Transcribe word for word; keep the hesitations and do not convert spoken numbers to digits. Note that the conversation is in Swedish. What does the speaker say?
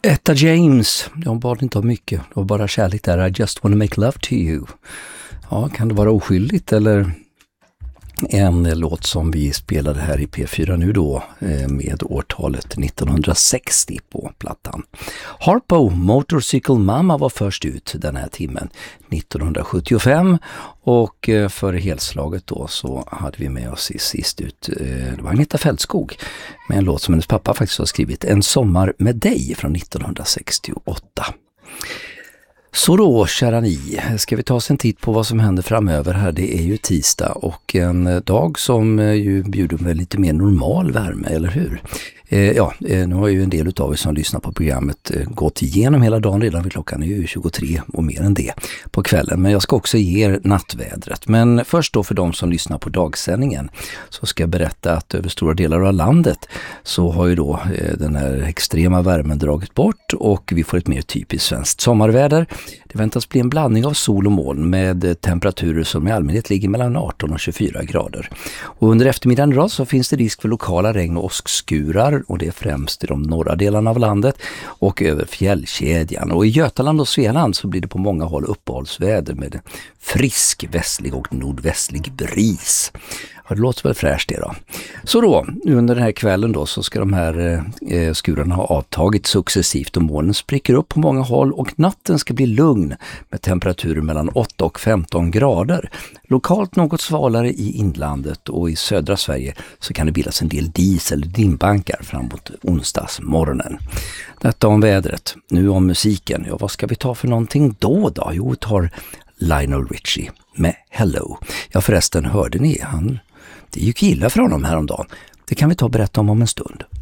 Etta James, de bad inte om mycket. Det var bara kärlek där. I just wanna make love to you. Ja, kan det vara oskyldigt eller en låt som vi spelade här i P fyra nu då med årtalet nittonhundrasextio på plattan. Harpo, Motorcycle Mama var först ut den här timmen nittonhundrasjuttiofem och för helslaget då så hade vi med oss i sist ut, det var Agneta Fältskog med en låt som hennes pappa faktiskt har skrivit, En sommar med dig från nittonhundrasextioåtta. Så då, kära ni, ska vi ta oss en titt på vad som händer framöver här. Det är ju tisdag och en dag som ju bjuder med lite mer normal värme, eller hur? Eh, ja, nu har ju en del av er som lyssnar på programmet eh, gått igenom hela dagen redan, vid klockan är ju tjugotre och mer än det på kvällen. Men jag ska också ge er nattvädret. Men först då för de som lyssnar på dagsändningen så ska jag berätta att över stora delar av landet så har ju då eh, den här extrema värmen dragit bort och vi får ett mer typiskt svenskt sommarväder. Det väntas bli en blandning av sol och moln med temperaturer som i allmänhet ligger mellan arton och tjugofyra grader. Och under eftermiddagen idag så finns det risk för lokala regn- och åskskurar och det är främst i de norra delarna av landet och över fjällkedjan. Och i Götaland och Svealand så blir det på många håll uppehållsväder med frisk västlig och nordvästlig bris. Ja, det låter väl fräscht det då. Så då, under den här kvällen då så ska de här eh, skurarna ha avtagit successivt och molnen spricker upp på många håll och natten ska bli lugn med temperaturer mellan åtta och femton grader. Lokalt något svalare i inlandet och i södra Sverige så kan det bildas en del dis eller dimbankar framåt onsdagsmorgonen. Detta om vädret. Nu om musiken. Ja, vad ska vi ta för någonting då då? Jo, vi tar Lionel Richie med Hello. Ja, förresten, hörde ni han? Det gick illa för honom häromdagen. Det kan vi ta och berätta om om en stund.